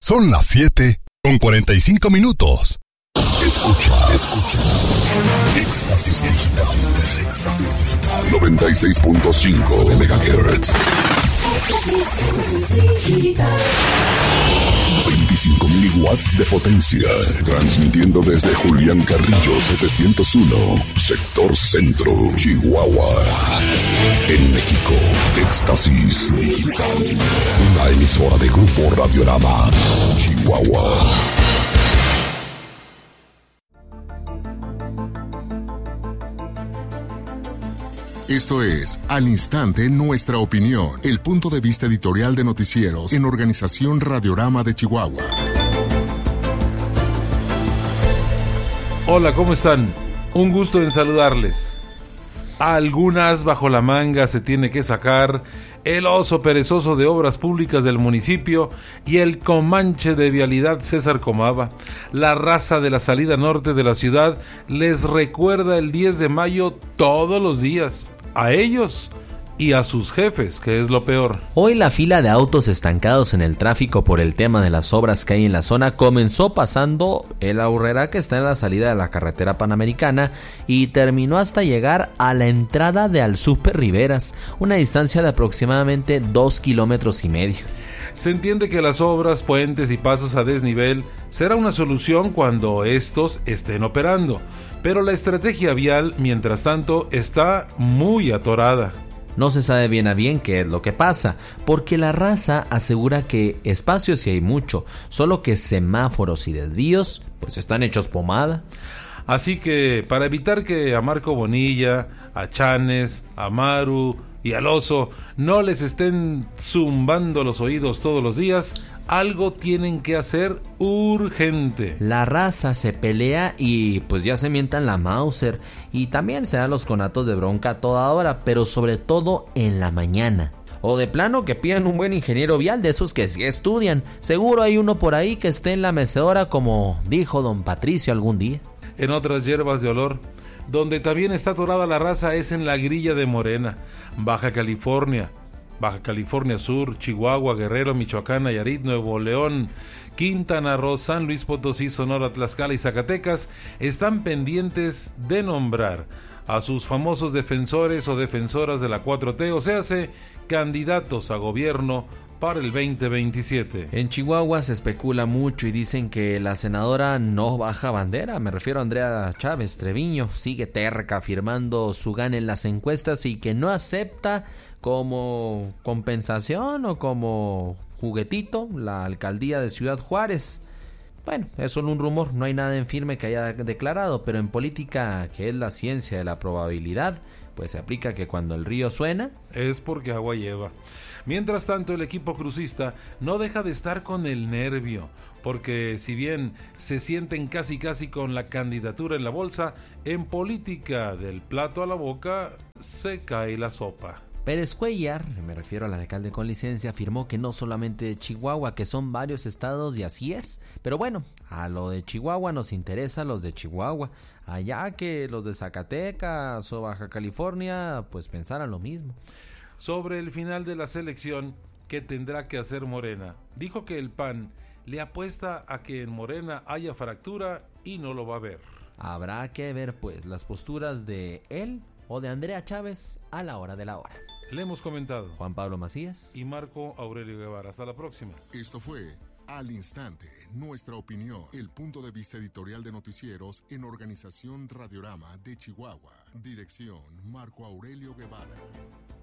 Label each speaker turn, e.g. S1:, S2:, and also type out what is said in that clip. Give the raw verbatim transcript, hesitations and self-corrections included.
S1: Son las siete con cuarenta y cinco minutos. Escucha, escucha. Éxtasis Digital. Éxtasis Digital. noventa y seis punto cinco megahertz. veinticinco mil watts de potencia. Transmitiendo desde Julián Carrillo setecientos uno, sector centro, Chihuahua. En México, Éxtasis Digital. Una emisora de Grupo Radiorama, Chihuahua. Esto es Al Instante Nuestra Opinión, el punto de vista editorial de noticieros en Organización Radiorama de Chihuahua.
S2: Hola, ¿cómo están? Un gusto en saludarles. Algunas bajo la manga se tiene que sacar el oso perezoso de obras públicas del municipio y el comanche de vialidad César Comava. La raza de la salida norte de la ciudad les recuerda el diez de mayo todos los días. A ellos y a sus jefes, que es lo peor.
S3: Hoy la fila de autos estancados en el tráfico por el tema de las obras que hay en la zona comenzó pasando el Aurrera, que está en la salida de la carretera panamericana, y terminó hasta llegar a la entrada de Alsupe Riveras, una distancia de aproximadamente dos kilómetros y medio.
S2: Se entiende que las obras, puentes y pasos a desnivel será una solución cuando estos estén operando, pero la estrategia vial, mientras tanto, está muy atorada.
S3: No se sabe bien a bien qué es lo que pasa, porque la raza asegura que espacios sí hay mucho, solo que semáforos y desvíos pues están hechos pomada.
S2: Así que para evitar que a Marco Bonilla, a Chanes, a Maru y al oso no les estén zumbando los oídos todos los días, algo tienen que hacer urgente.
S3: La raza se pelea y pues ya se mientan la Mauser, y también se dan los conatos de bronca a toda hora, pero sobre todo en la mañana. O de plano que pidan un buen ingeniero vial, de esos que sí estudian. Seguro hay uno por ahí que esté en la mecedora, como dijo don Patricio algún día.
S2: En otras hierbas de olor, donde también está atorada la raza, es en la grilla de Morena, Baja California, Baja California Sur, Chihuahua, Guerrero, Michoacán, Nayarit, Nuevo León, Quintana Roo, San Luis Potosí, Sonora, Tlaxcala y Zacatecas están pendientes de nombrar a sus famosos defensores o defensoras de la cuatro T, o sea, candidatos a gobierno para el veinte veintisiete.
S3: En Chihuahua se especula mucho y dicen que la senadora no baja bandera. Me refiero a Andrea Chávez Treviño. Sigue terca afirmando su gana en las encuestas y que no acepta como compensación o como juguetito la alcaldía de Ciudad Juárez. Bueno, es solo un rumor, no hay nada en firme que haya declarado, pero en política, que es la ciencia de la probabilidad, pues se aplica que cuando el río suena
S2: es porque agua lleva. Mientras tanto, el equipo crucista no deja de estar con el nervio, porque si bien se sienten casi casi con la candidatura en la bolsa, en política del plato a la boca se cae la sopa.
S3: Pérez Cuellar, me refiero al alcalde con licencia, afirmó que no solamente Chihuahua, que son varios estados y así es. Pero bueno, a lo de Chihuahua nos interesa los de Chihuahua. Allá que los de Zacatecas o Baja California pues pensaran lo mismo.
S2: Sobre el final de la selección, ¿qué tendrá que hacer Morena? Dijo que el P A N le apuesta a que en Morena haya fractura y no lo va a ver.
S3: Habrá que ver pues las posturas de él o de Andrea Chávez a la hora de la hora.
S2: Le hemos comentado
S3: Juan Pablo Macías
S2: y Marco Aurelio Guevara. Hasta la próxima.
S1: Esto fue Al Instante, Nuestra Opinión, el punto de vista editorial de noticieros en Organización Radiorama de Chihuahua. Dirección Marco Aurelio Guevara.